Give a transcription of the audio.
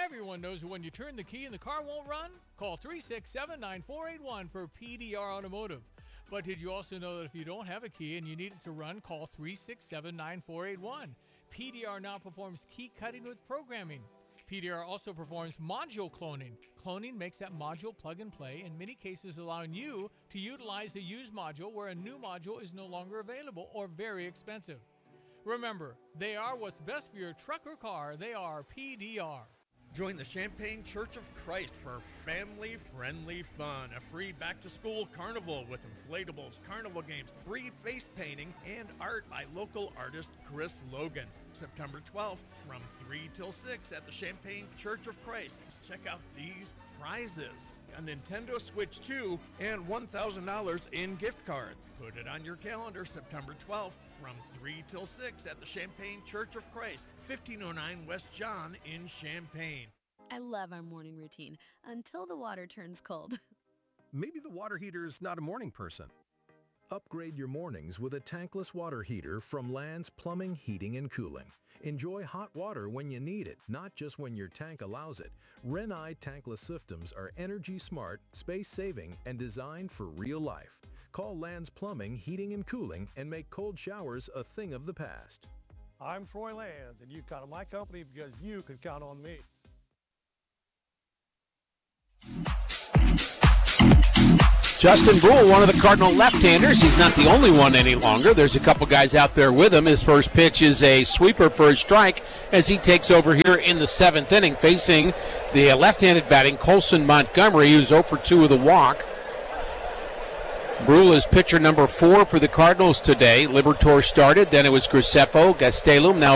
Everyone knows when you turn the key and the car won't run? Call 367-9481 for PDR Automotive. But did you also know that if you don't have a key and you need it to run, call 367-9481. PDR now performs key cutting with programming. PDR also performs module cloning. Cloning makes that module plug and play, in many cases allowing you to utilize a used module where a new module is no longer available or very expensive. Remember, they are what's best for your truck or car. They are PDR. Join the Champaign Church of Christ for family-friendly fun. A free back-to-school carnival with inflatables, carnival games, free face painting, and art by local artist Chris Logan. September 12th from 3 till 6 at the Champaign Church of Christ. Check out these prizes. A Nintendo Switch 2 and $1,000 in gift cards. Put it on your calendar, September 12th from 3 till 6 at the Champaign Church of Christ, 1509 West John in Champaign. I love our morning routine until the water turns cold. Maybe the water heater's not a morning person. Upgrade your mornings with a tankless water heater from Land's Plumbing, Heating, and Cooling. Enjoy hot water when you need it, not just when your tank allows it. Renai tankless systems are energy smart, space-saving, and designed for real life. Call Land's Plumbing, Heating, and Cooling and make cold showers a thing of the past. I'm Troy Lands, and you count on my company because you can count on me. Justin Brule, one of the Cardinal left-handers. He's not the only one any longer. There's a couple guys out there with him. His first pitch is a sweeper for a strike as he takes over here in the 7th inning, facing the left-handed batting Colson Montgomery, who's 0 for 2 with a walk. Brule is pitcher number 4 for the Cardinals today. Liberatore started, then it was Graceffo, Gastelum, now